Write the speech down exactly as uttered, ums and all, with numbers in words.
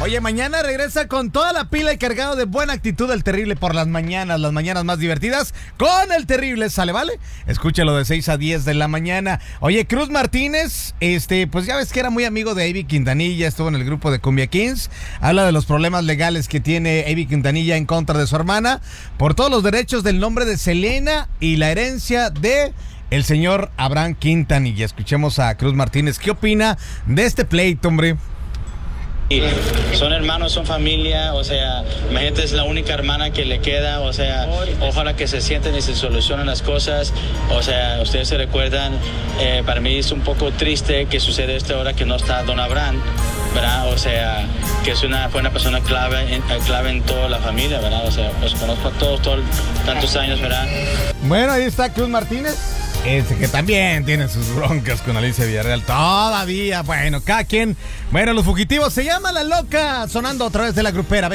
Oye, mañana regresa con toda la pila y cargado de buena actitud el Terrible por las mañanas, las mañanas más divertidas con el Terrible, ¿sale, vale? Escúchalo de seis a diez de la mañana. Oye, Cruz Martínez, este, pues ya ves que era muy amigo de Avi Quintanilla, estuvo en el grupo de Cumbia Kings, habla de los problemas legales que tiene Avi Quintanilla en contra de su hermana por todos los derechos del nombre de Selena y la herencia de el señor Abraham Quintanilla. Escuchemos a Cruz Martínez, ¿qué opina de este pleito, hombre? Son hermanos, son familia, o sea, imagínate, es la única hermana que le queda, o sea, ojalá que se sienten y se solucionen las cosas, o sea, ustedes se recuerdan, eh, para mí es un poco triste que sucede esto ahora que no está Don Abraham, ¿verdad? O sea, que es una, fue una persona clave en, clave en toda la familia, ¿verdad? O sea, los conozco a todos, todos tantos años, ¿verdad? Bueno, ahí está Cruz Martínez. Este que también tiene sus broncas con Alicia Villarreal. Todavía, bueno, cada quien. Bueno, Los Fugitivos se llama La Loca, sonando a través de La Grupera.